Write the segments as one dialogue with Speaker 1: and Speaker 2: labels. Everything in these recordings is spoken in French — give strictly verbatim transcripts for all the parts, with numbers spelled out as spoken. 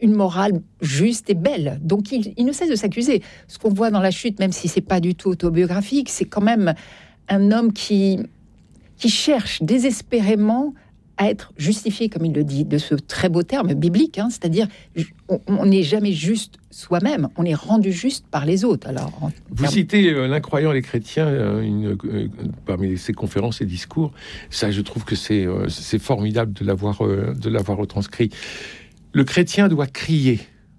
Speaker 1: une morale juste et belle. Donc il, il ne cesse de s'accuser. Ce qu'on voit dans La Chute, même si c'est pas du tout autobiographique, c'est quand même un homme qui, qui cherche désespérément à être justifié, comme il le dit, de ce très beau terme biblique, hein, c'est-à-dire on n'est jamais juste soi-même, on est rendu juste par les autres. Alors, en...
Speaker 2: Vous citez euh, L'Incroyant et les chrétiens euh, une, euh, parmi ses conférences et discours. Ça, je trouve que c'est, euh, c'est formidable de l'avoir, euh, de l'avoir retranscrit. Le chrétien doit crier.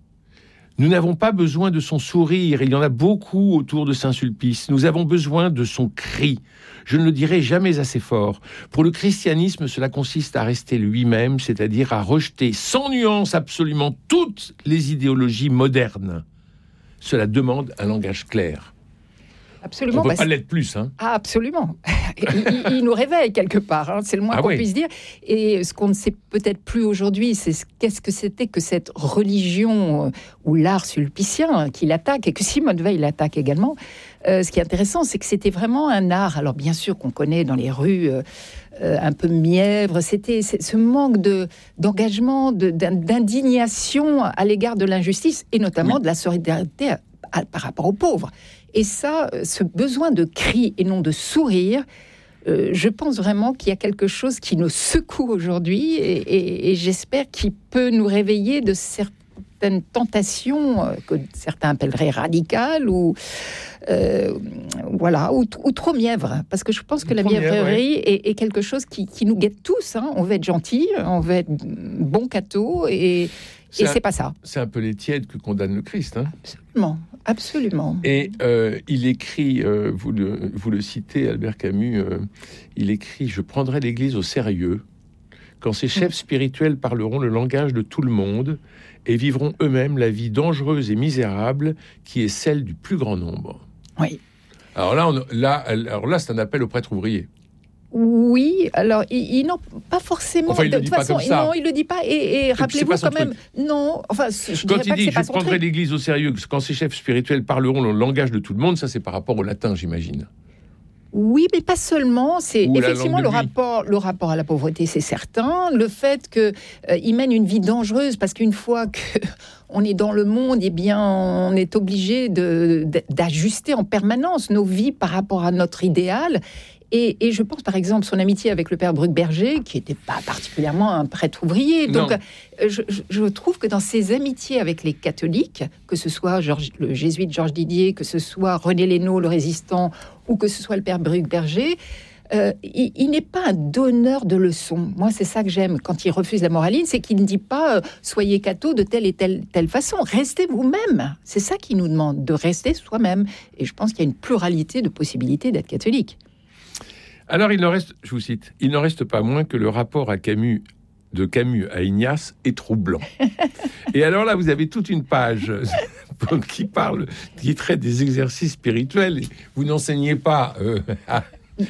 Speaker 2: Nous n'avons pas besoin de son sourire, il y en a beaucoup autour de Saint-Sulpice. Nous avons besoin de son cri. Je ne le dirai jamais assez fort. Pour le christianisme, cela consiste à rester lui-même, c'est-à-dire à rejeter sans nuance absolument toutes les idéologies modernes. Cela demande un langage clair.
Speaker 1: Absolument.
Speaker 2: On ne peut
Speaker 1: bah,
Speaker 2: pas l'être plus. Hein.
Speaker 1: Ah, absolument. il, il, il nous réveille quelque part, hein, c'est le moins ah qu'on oui. puisse dire. Et ce qu'on ne sait peut-être plus aujourd'hui, c'est ce, qu'est-ce que c'était que cette religion euh, ou l'art sulpicien qui l'attaque, et que Simone Veil l'attaque également. Euh, ce qui est intéressant, c'est que c'était vraiment un art, alors bien sûr qu'on connaît dans les rues, euh, euh, un peu mièvre, c'était ce manque de, d'engagement, de, d'indignation à l'égard de l'injustice, et notamment oui. de la solidarité à, à, par rapport aux pauvres. Et ça, ce besoin de cri et non de sourire, euh, je pense vraiment qu'il y a quelque chose qui nous secoue aujourd'hui et, et, et j'espère qu'il peut nous réveiller de certaines tentations euh, que certains appelleraient radicales ou, euh, voilà, ou, ou trop mièvre. Parce que je pense que la mièvrerie ouais. est, est quelque chose qui, qui nous guette tous. Hein. On veut être gentil, on veut être bon cateau et...
Speaker 2: C'est
Speaker 1: et
Speaker 2: un,
Speaker 1: c'est pas ça.
Speaker 2: C'est un peu les tièdes que condamne le Christ. Hein.
Speaker 1: Absolument, absolument.
Speaker 2: Et euh, il écrit, euh, vous, le, vous le citez, Albert Camus, euh, il écrit « Je prendrai l'Église au sérieux quand ses chefs spirituels parleront le langage de tout le monde et vivront eux-mêmes la vie dangereuse et misérable qui est celle du plus grand nombre. »
Speaker 1: Oui.
Speaker 2: Alors là, on, là, alors là, c'est un appel aux prêtres ouvriers.
Speaker 1: Oui, alors il, il non pas forcément.
Speaker 2: Enfin, il
Speaker 1: de
Speaker 2: le dit
Speaker 1: toute
Speaker 2: pas
Speaker 1: façon,
Speaker 2: comme ça.
Speaker 1: non, il le dit pas. Et, et rappelez-vous quand même, non. Enfin, je
Speaker 2: quand il
Speaker 1: pas
Speaker 2: dit,
Speaker 1: que
Speaker 2: je prendrai l'Église au sérieux quand ses chefs spirituels parleront le langage de tout le monde, ça c'est par rapport au latin, j'imagine.
Speaker 1: Oui, mais pas seulement. C'est
Speaker 2: Ou
Speaker 1: effectivement le rapport, le rapport à la pauvreté, c'est certain. Le fait qu'il euh, mène une vie dangereuse, parce qu'une fois que on est dans le monde, eh bien, on est obligé de, de, d'ajuster en permanence nos vies par rapport à notre idéal. Et, et je pense, par exemple, son amitié avec le père Bruckberger, qui n'était pas particulièrement un prêtre ouvrier. Donc, je, je trouve que dans ses amitiés avec les catholiques, que ce soit Georges, le jésuite Georges Didier, que ce soit René Lénaud, le résistant, ou que ce soit le père Bruckberger, euh, il, il n'est pas un donneur de leçons. Moi, c'est ça que j'aime quand il refuse la moraline, c'est qu'il ne dit pas euh, « soyez catho de telle et telle, telle façon ». Restez vous-même. C'est ça qu'il nous demande, de rester soi-même. Et je pense qu'il y a une pluralité de possibilités d'être catholique.
Speaker 2: Alors, il n'en reste, je vous cite, il n'en reste pas moins que le rapport à Camus, de Camus à Ignace est troublant. Et alors là, vous avez toute une page qui parle, qui traite des exercices spirituels. Vous n'enseignez pas euh, à,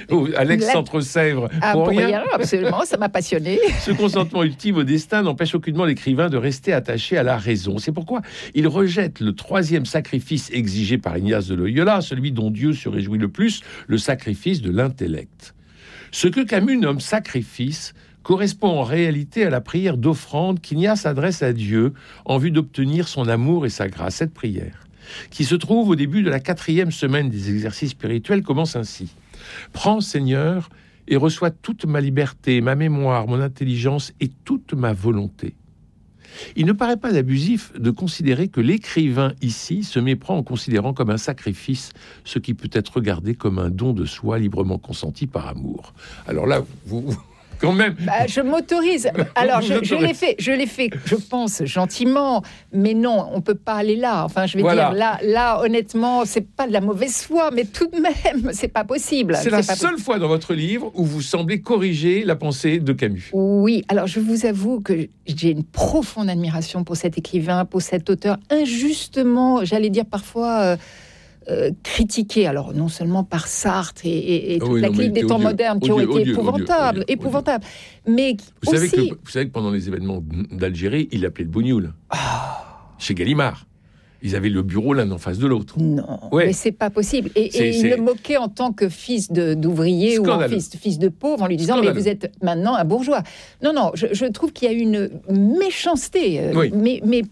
Speaker 2: à l'ex-Centre-Sèvres
Speaker 1: ah,
Speaker 2: pour,
Speaker 1: pour
Speaker 2: rien.
Speaker 1: rien. Absolument, ça m'a passionné.
Speaker 2: Ce consentement ultime au destin n'empêche aucunement l'écrivain de rester attaché à la raison. C'est pourquoi il rejette le troisième sacrifice exigé par Ignace de Loyola, celui dont Dieu se réjouit le plus, le sacrifice de l'intellect. Ce que Camus nomme sacrifice correspond en réalité à la prière d'offrande qu'Ignace adresse à Dieu en vue d'obtenir son amour et sa grâce. Cette prière, qui se trouve au début de la quatrième semaine des exercices spirituels, commence ainsi. « Prends, Seigneur, et reçois toute ma liberté, ma mémoire, mon intelligence et toute ma volonté. » Il ne paraît pas abusif de considérer que l'écrivain ici se méprend en considérant comme un sacrifice ce qui peut être regardé comme un don de soi librement consenti par amour. Alors là, vous... vous quand même.
Speaker 1: Bah, je m'autorise. Alors, je, je l'ai fait, je l'ai fait, je pense, gentiment, mais non, on peut pas aller là. Enfin, je vais voilà. dire, là, là, honnêtement, c'est pas de la mauvaise foi, mais tout de même, c'est pas possible.
Speaker 2: C'est, c'est la
Speaker 1: pas
Speaker 2: seule
Speaker 1: possible.
Speaker 2: fois dans votre livre où vous semblez corriger la pensée de Camus.
Speaker 1: Oui, alors je vous avoue que j'ai une profonde admiration pour cet écrivain, pour cet auteur, injustement, j'allais dire parfois... Euh, Euh, critiqué, alors non seulement par Sartre et, et, et toute oui, la clique des temps odieux, modernes qui odieux, ont été odieux, épouvantables, odieux, épouvantables, mais
Speaker 2: vous
Speaker 1: aussi...
Speaker 2: Savez que, vous savez que pendant les événements d'Algérie, il l'appelait le bougnoul, oh. chez Gallimard. Ils avaient le bureau l'un en face de l'autre.
Speaker 1: Non, ouais. mais c'est pas possible. Et, c'est, et il le moquait en tant que fils de, d'ouvrier Scandaleux. ou en fils, fils de pauvre, en lui disant Scandaleux. « mais vous êtes maintenant un bourgeois ». Non, non, je, je trouve qu'il y a une méchanceté, oui. mais, mais